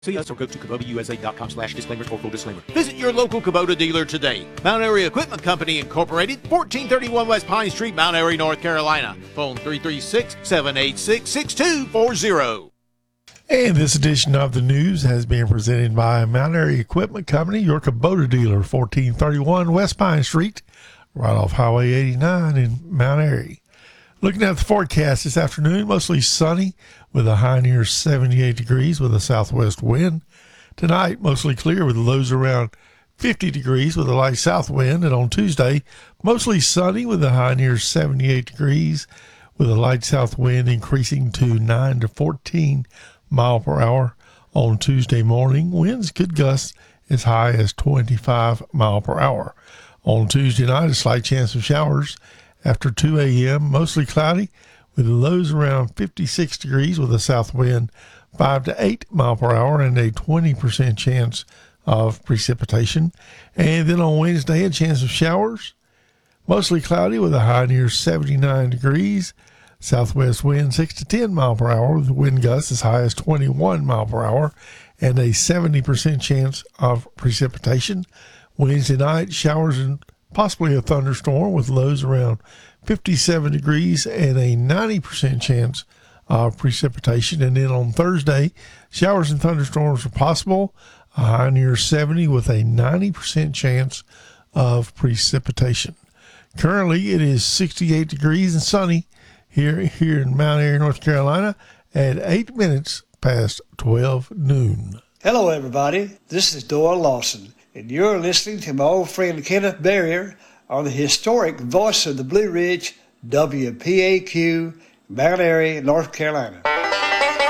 See us or go to KubotaUSA.com/disclaimers or full disclaimer. Visit your local Kubota dealer today. Mount Airy Equipment Company Incorporated, 1431 West Pine Street, Mount Airy, North Carolina. Phone 336-786-6240. And this edition of the news has been presented by Mount Airy Equipment Company, your Kubota dealer, 1431 West Pine Street, right off Highway 89 in Mount Airy. Looking at the forecast this afternoon, mostly sunny with a high near 78 degrees with a southwest wind. Tonight, mostly clear with lows around 50 degrees with a light south wind. And on Tuesday, mostly sunny with a high near 78 degrees with a light south wind increasing to 9 to 14 mile per hour. On Tuesday morning, winds could gust as high as 25 mile per hour. On Tuesday night, a slight chance of showers after 2 a.m., mostly cloudy with lows around 56 degrees with a south wind 5 to 8 mile per hour and a 20% chance of precipitation. And then on Wednesday, a chance of showers, mostly cloudy with a high near 79 degrees, southwest wind 6 to 10 mile per hour with wind gusts as high as 21 mile per hour and a 70% chance of precipitation. Wednesday night, showers and possibly a thunderstorm with lows around 57 degrees and a 90% chance of precipitation. And then on Thursday, showers and thunderstorms are possible, a high near 70 with a 90% chance of precipitation. Currently, it is 68 degrees and sunny here in Mount Airy, North Carolina at 8 minutes past 12 noon. Hello, everybody. This is Doyle Lawson, and you're listening to my old friend Kenneth Barrier on the historic Voice of the Blue Ridge, WPAQ, Mount Airy, North Carolina.